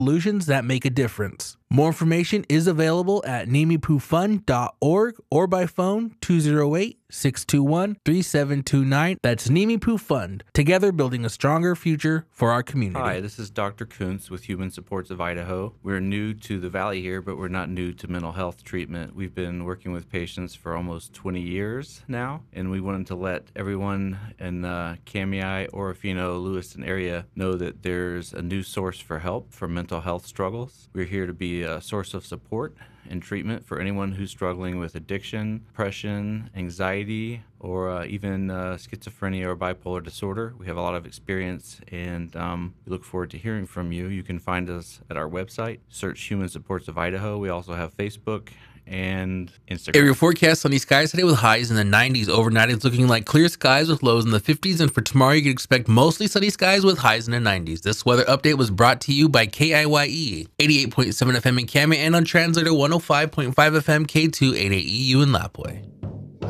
solutions that make a difference. More information is available at NimiPooFund.org or by phone 208-621-3729. That's Nimipu Fund. Together building a stronger future for our community. Hi, this is Dr. Kuntz with Human Supports of Idaho. We're new to the Valley here, but we're not new to mental health treatment. We've been working with patients for almost 20 years now, and we wanted to let everyone in the Kamiah, Orofino, Lewiston area know that there's a new source for help for mental health struggles. We're here to be a source of support and treatment for anyone who's struggling with addiction, depression, anxiety, or even schizophrenia or bipolar disorder. We have a lot of experience, and we look forward to hearing from you. You can find us at our website, search Human Supports of Idaho. We also have Facebook and Instagram. Area forecast: sunny skies today with highs in the 90s. Overnight it's looking like clear skies with lows in the 50s, and for tomorrow you can expect mostly sunny skies with highs in the 90s. This weather update was brought to you by KIYE 88.7 FM in Kamiah and on Translator 105.5 FM K288EU in Lapwai.